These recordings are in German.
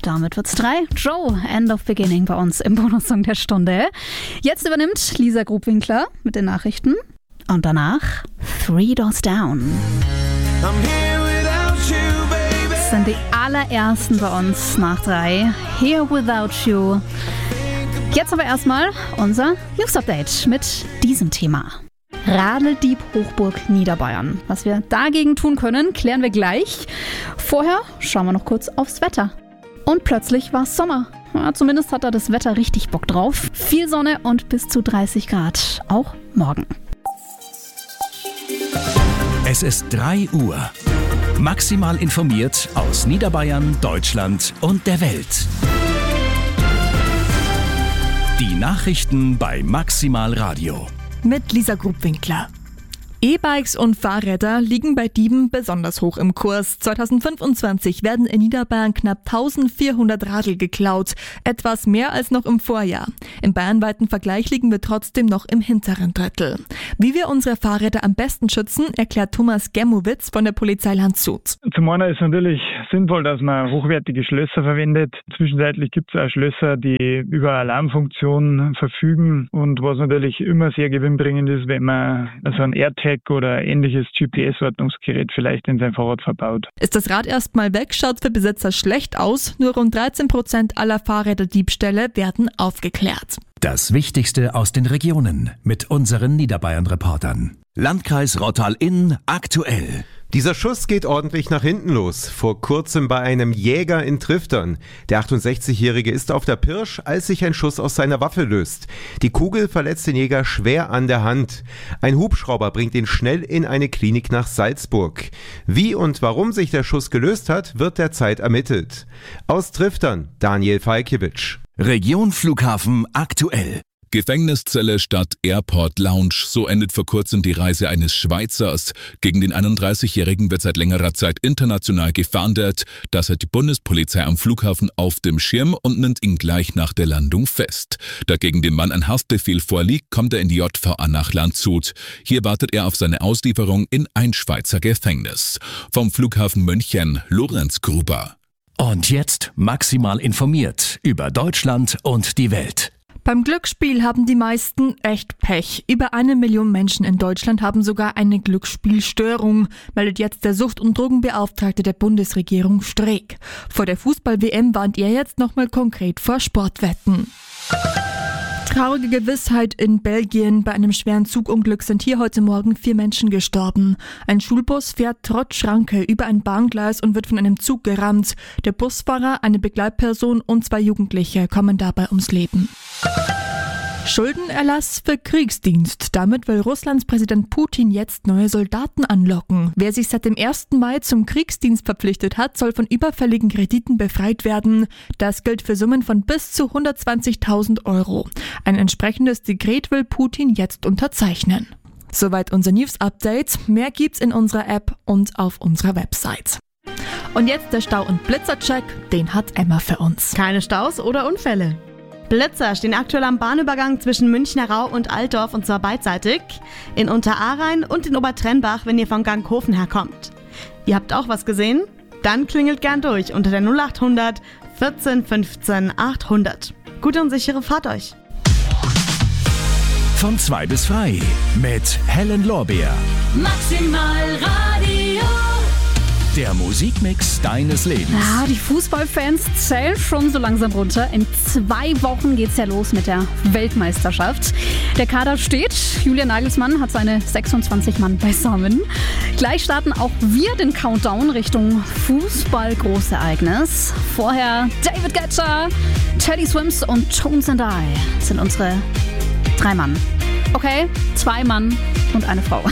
Damit wird's 3. Joe, End of Beginning bei uns im Bonussong der Stunde. Jetzt übernimmt Lisa Grubwinkler mit den Nachrichten. Und danach 3 Doors Down. Das sind die allerersten bei uns nach 3. Here Without You. Jetzt aber erstmal unser News-Update mit diesem Thema. Radeldieb Hochburg Niederbayern. Was wir dagegen tun können, klären wir gleich. Vorher schauen wir noch kurz aufs Wetter. Und plötzlich war es Sommer. Ja, zumindest hat da das Wetter richtig Bock drauf. Viel Sonne und bis zu 30 Grad. Auch morgen. Es ist 3 Uhr. Maximal informiert aus Niederbayern, Deutschland und der Welt. Die Nachrichten bei Maximal Radio. Mit Lisa Grubwinkler. E-Bikes und Fahrräder liegen bei Dieben besonders hoch im Kurs. 2025 werden in Niederbayern knapp 1400 Radl geklaut. Etwas mehr als noch im Vorjahr. Im bayernweiten Vergleich liegen wir trotzdem noch im hinteren Drittel. Wie wir unsere Fahrräder am besten schützen, erklärt Thomas Germowitz von der Polizei Landshut. Zum einen ist natürlich sinnvoll, dass man hochwertige Schlösser verwendet. Zwischenzeitlich gibt es auch Schlösser, die über Alarmfunktion verfügen. Und was natürlich immer sehr gewinnbringend ist, wenn man so ein AirTag oder ähnliches GPS-Ortungsgerät vielleicht in sein Fahrrad verbaut. Ist das Rad erstmal weg, schaut für Besitzer schlecht aus. Nur rund 13% aller Fahrräderdiebstähle werden aufgeklärt. Das Wichtigste aus den Regionen mit unseren Niederbayern-Reportern. Landkreis Rottal-Inn aktuell. Dieser Schuss geht ordentlich nach hinten los. Vor kurzem bei einem Jäger in Triftern. Der 68-Jährige ist auf der Pirsch, als sich ein Schuss aus seiner Waffe löst. Die Kugel verletzt den Jäger schwer an der Hand. Ein Hubschrauber bringt ihn schnell in eine Klinik nach Salzburg. Wie und warum sich der Schuss gelöst hat, wird derzeit ermittelt. Aus Triftern, Daniel Falkiewicz. Region Flughafen aktuell. Gefängniszelle statt Airport Lounge, so endet vor kurzem die Reise eines Schweizers. Gegen den 31-Jährigen wird seit längerer Zeit international gefahndet. Das hat die Bundespolizei am Flughafen auf dem Schirm und nimmt ihn gleich nach der Landung fest. Da gegen den Mann ein Haftbefehl vorliegt, kommt er in die JVA nach Landshut. Hier wartet er auf seine Auslieferung in ein Schweizer Gefängnis. Vom Flughafen München, Lorenz Gruber. Und jetzt maximal informiert über Deutschland und die Welt. Beim Glücksspiel haben die meisten echt Pech. Über 1 Million Menschen in Deutschland haben sogar eine Glücksspielstörung, meldet jetzt der Sucht- und Drogenbeauftragte der Bundesregierung Streeck. Vor der Fußball-WM warnt er jetzt nochmal konkret vor Sportwetten. Traurige Gewissheit in Belgien. Bei einem schweren Zugunglück sind hier heute Morgen 4 Menschen gestorben. Ein Schulbus fährt trotz Schranke über ein Bahngleis und wird von einem Zug gerammt. Der Busfahrer, eine Begleitperson und 2 Jugendliche kommen dabei ums Leben. Schuldenerlass für Kriegsdienst. Damit will Russlands Präsident Putin jetzt neue Soldaten anlocken. Wer sich seit dem 1. Mai zum Kriegsdienst verpflichtet hat, soll von überfälligen Krediten befreit werden. Das gilt für Summen von bis zu 120.000 Euro. Ein entsprechendes Dekret will Putin jetzt unterzeichnen. Soweit unser News-Update. Mehr gibt's in unserer App und auf unserer Website. Und jetzt der Stau- und Blitzercheck. Den hat Emma für uns. Keine Staus oder Unfälle. Blitzer stehen aktuell am Bahnübergang zwischen Münchnerau und Altdorf und zwar beidseitig. In Unterahrein und in Obertrennbach, wenn ihr von Ganghofen herkommt. Ihr habt auch was gesehen? Dann klingelt gern durch unter der 0800 14 15 800. Gute und sichere Fahrt euch. Von 2 bis frei mit Helen Lorbeer. Maximal Radio. Der Musikmix deines Lebens. Ja, die Fußballfans zählen schon so langsam runter. In 2 Wochen geht's ja los mit der Weltmeisterschaft. Der Kader steht. Julian Nagelsmann hat seine 26 Mann beisammen. Gleich starten auch wir den Countdown Richtung Fußball-Großereignis. Vorher David Guetta, Teddy Swims und Tones and I sind unsere 3 Mann. Okay, 2 Mann und eine Frau.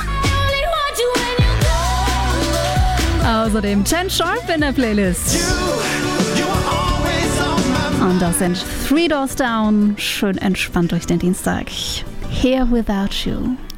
Außerdem Jen Sharp in der Playlist. Und das sind 3 Doors Down. Schön entspannt durch den Dienstag. Here Without You.